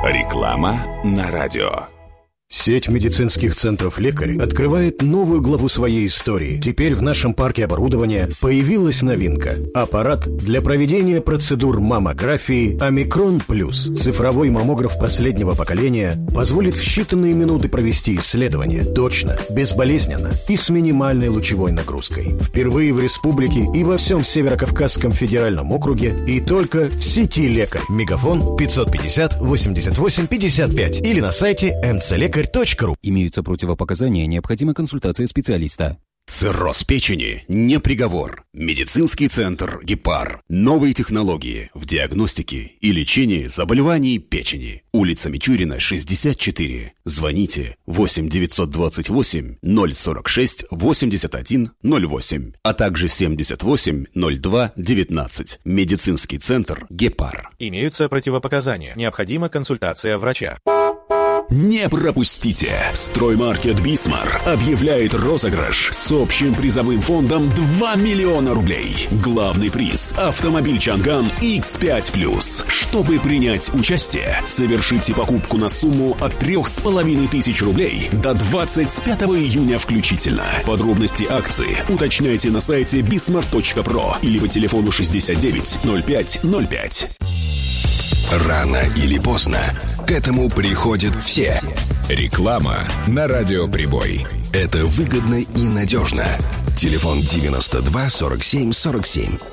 Реклама на радио. Сеть медицинских центров «Лекарь» открывает новую главу своей истории. Теперь в нашем парке оборудования появилась новинка. Аппарат для проведения процедур маммографии «Омикрон Плюс». Цифровой маммограф последнего поколения позволит в считанные минуты провести исследование точно, безболезненно и с минимальной лучевой нагрузкой. Впервые в республике и во всем Северо-Кавказском федеральном округе и только в сети «Лекарь». Мегафон 550 88 55 или на сайте mcлекарь.ру. Имеются противопоказания, необходима консультация специалиста. Цирроз печени не приговор. Медицинский центр «Гепар». Новые технологии в диагностике и лечении заболеваний печени. Улица Мичурина, 64. Звоните 8 928 046 81 08, а также 78 02 19. Медицинский центр «Гепар». Имеются противопоказания. Необходима консультация врача. Не пропустите! Строймаркет «Бисмар» объявляет розыгрыш с общим призовым фондом 2 миллиона рублей. Главный приз – автомобиль «Чанган» X5+. Чтобы принять участие, совершите покупку на сумму от 3500 рублей до 25 июня включительно. Подробности акции уточняйте на сайте bismart.pro или по телефону 69 05 05. Рано или поздно к этому приходят все. Реклама на радиоприбой. Это выгодно и надежно. Телефон 92 47 47.